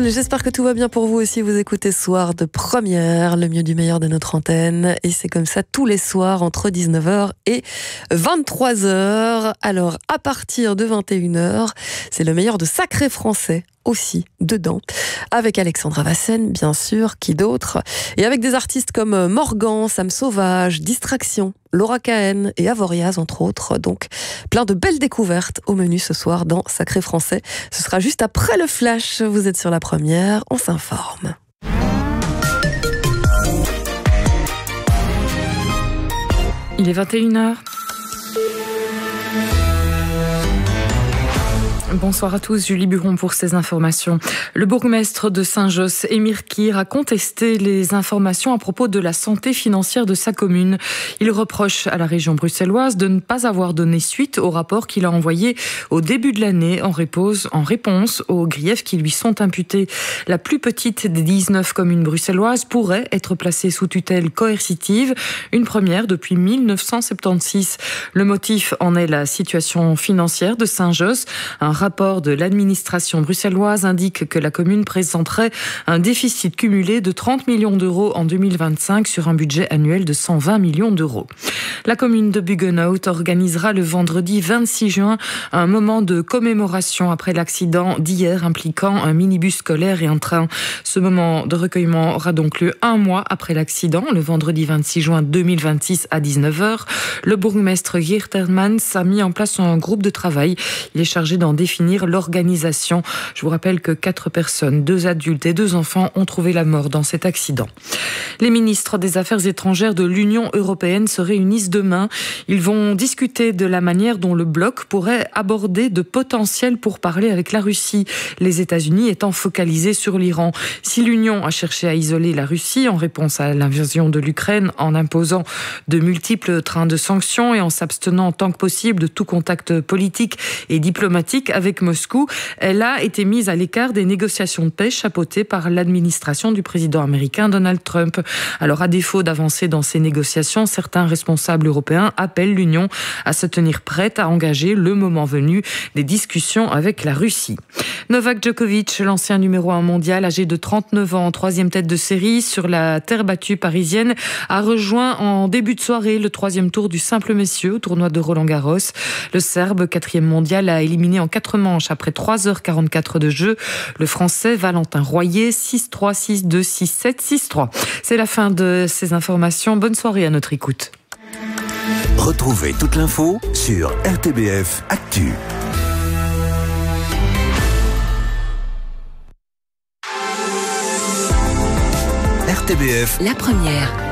j'espère que tout va bien pour vous aussi. Vous écoutez Soir de Première, le mieux du meilleur de notre antenne. Et c'est comme ça tous les soirs entre 19h et 23h. Alors, à partir de 21h, c'est le meilleur de Sacré Français aussi dedans, avec Alexandra Vassen, bien sûr, qui d'autre, et avec des artistes comme Morgan, Sam Sauvage, Distraction, Laura Cahen et Avoriaz, entre autres. Donc, plein de belles découvertes au menu ce soir dans Sacré Français. Ce sera juste après le flash. Vous êtes sur la première, on s'informe. Il est 21h. Bonsoir à tous, Julie Buron pour ces informations. Le bourgmestre de Saint-Josse, Émir Kir, a contesté les informations à propos de la santé financière de sa commune. Il reproche à la région bruxelloise de ne pas avoir donné suite au rapport qu'il a envoyé au début de l'année en réponse aux griefs qui lui sont imputés. La plus petite des 19 communes bruxelloises pourrait être placée sous tutelle coercitive, une première depuis 1976. Le motif en est la situation financière de Saint-Josse. Un rapport de l'administration bruxelloise indique que la commune présenterait un déficit cumulé de 30 millions d'euros en 2025 sur un budget annuel de 120 millions d'euros. La commune de Buggenhout organisera le vendredi 26 juin un moment de commémoration après l'accident d'hier impliquant un minibus scolaire et un train. Ce moment de recueillement aura donc lieu un mois après l'accident, le vendredi 26 juin 2026 à 19h. Le bourgmestre Geert Hermans a mis en place un groupe de travail. Il est chargé d'en définir l'organisation. Je vous rappelle que 4 personnes, 2 adultes et 2 enfants ont trouvé la mort dans cet accident. Les ministres des Affaires étrangères de l'Union européenne se réunissent demain. Ils vont discuter de la manière dont le bloc pourrait aborder de potentiels pourparlers avec la Russie, les États-Unis étant focalisés sur l'Iran. Si l'Union a cherché à isoler la Russie en réponse à l'invasion de l'Ukraine en imposant de multiples trains de sanctions et en s'abstenant tant que possible de tout contact politique et diplomatique avec Moscou, elle a été mise à l'écart des négociations de paix chapeautées par l'administration du président américain Donald Trump. Alors, à défaut d'avancer dans ces négociations, certains responsables européens appellent l'Union à se tenir prête à engager, le moment venu, des discussions avec la Russie. Novak Djokovic, l'ancien numéro 1 mondial, âgé de 39 ans, 3e tête de série sur la terre battue parisienne, a rejoint en début de soirée le 3e tour du simple messieurs au tournoi de Roland-Garros. Le Serbe, 4e mondial, a éliminé en 4 manches après 3h44 de jeu le Français Valentin Royer, 6-3, 6-2, 6-7, 6-3. C'est la fin de ces informations. Bonne soirée à notre écoute. Retrouvez toute l'info sur RTBF Actu. RTBF, la première.